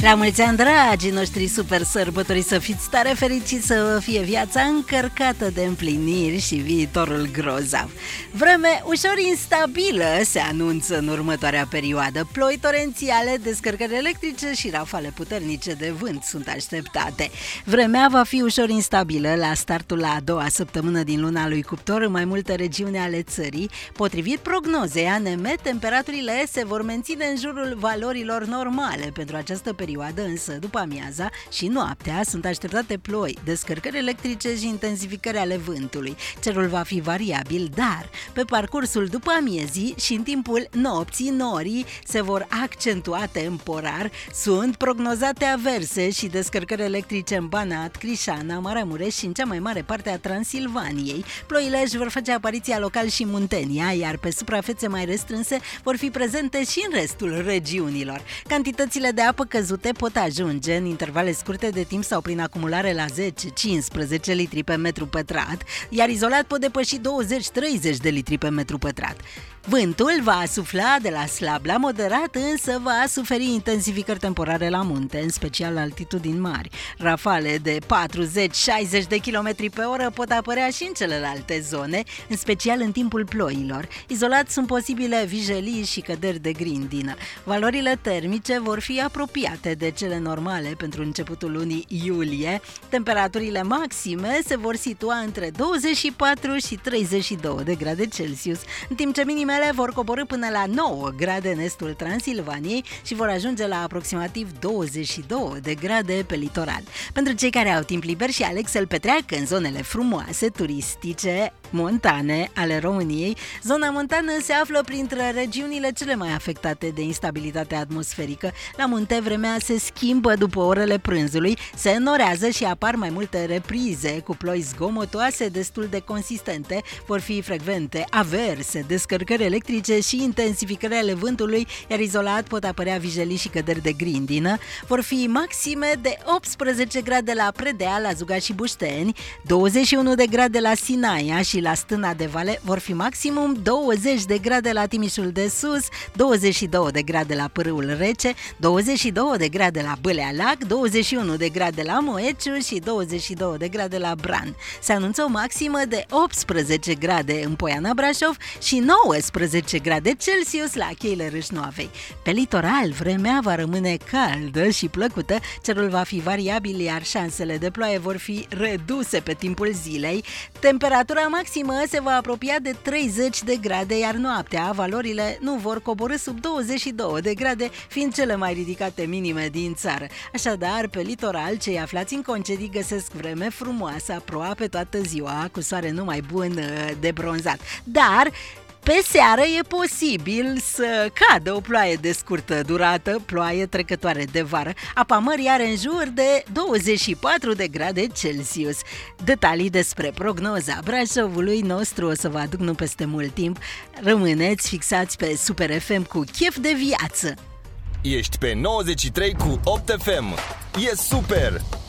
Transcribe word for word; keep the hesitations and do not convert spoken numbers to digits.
La mulți ani, dragii noștri super sărbători, să fiți tare fericiți, să fie viața încărcată de împliniri și viitorul grozav. Vreme ușor instabilă se anunță în următoarea perioadă. Ploi torențiale, descărcări electrice și rafale puternice de vânt sunt așteptate. Vremea va fi ușor instabilă la startul la a doua săptămână din luna lui Cuptor în mai multe regiuni ale țării. Potrivit prognozei A N M, temperaturile se vor menține în jurul valorilor normale pentru această perioadă, însă după amiaza și noaptea sunt așteptate ploi, descărcări electrice și intensificări ale vântului. Cerul va fi variabil, dar pe parcursul după amiezii și în timpul nopții, norii se vor accentua temporar. Sunt prognozate averse și descărcări electrice în Banat, Crișana, Maramureș și în cea mai mare parte a Transilvaniei. Ploile își vor face apariția local și în Muntenia, iar pe suprafețe mai restrânse vor fi prezente și în restul regiunilor. Cantitățile de apă căzute pot ajunge în intervale scurte de timp sau prin acumulare la zece-cincisprezece litri pe metru pătrat, iar izolat pot depăși douăzeci-treizeci de litri pe metru pătrat. Vântul va sufla de la slab la moderat, însă va suferi intensificări temporare la munte, în special la altitudini mari. Rafale de patruzeci-șaizeci de kilometri pe oră pot apărea și în celelalte zone, în special în timpul ploilor. Izolat sunt posibile vijelii și căderi de grindină. Valorile termice vor fi apropiate de cele normale pentru începutul lunii iulie. Temperaturile maxime se vor situa între douăzeci și patru și treizeci și două de grade Celsius, în timp ce minimele vor coborî până la nouă grade în estul Transilvaniei și vor ajunge la aproximativ douăzeci și două de grade pe litoral. Pentru cei care au timp liber și aleg să-l petreacă în zonele frumoase, turistice, montane ale României, zona montană se află printre regiunile cele mai afectate de instabilitate atmosferică. La munte vremea se schimbă după orele prânzului, se înnorează și apar mai multe reprize cu ploi zgomotoase destul de consistente, vor fi frecvente averse, descărcări electrice și intensificări ale vântului, iar izolat pot apărea vijelii și căderi de grindină. Vor fi maxime de optsprezece grade la Predeal, la Zuga și Bușteni, douăzeci și unu de grade la Sinaia și la Stâna de Vale, vor fi maximum douăzeci de grade la Timișul de Sus, douăzeci și două de grade la Pârâul Rece, douăzeci și două de grade la Bâlea Lac, douăzeci și unu de grade la Moeciu și douăzeci și două de grade la Bran. Se anunță o maximă de optsprezece grade în Poiana Brașov și nouăsprezece grade Celsius la Cheile Râșnoavei. Pe litoral, vremea va rămâne caldă și plăcută, cerul va fi variabil, iar șansele de ploaie vor fi reduse pe timpul zilei. Temperatura maximă se va apropia de treizeci de grade, iar noaptea valorile nu vor coborî sub douăzeci și două de grade, fiind cele mai ridicate minime din țară. Așadar, pe litoral, cei aflați în concedii găsesc vreme frumoasă aproape toată ziua, cu soare numai bun de bronzat. Dar pe seară e posibil să cadă o ploaie de scurtă durată, ploaie trecătoare de vară. Apa mării are în jur de douăzeci și patru de grade Celsius. Detalii despre prognoza Brașovului nostru o să vă aduc nu peste mult timp. Rămâneți fixați pe Super F M cu chef de viață. Ești pe nouăzeci și trei cu opt F M. E super!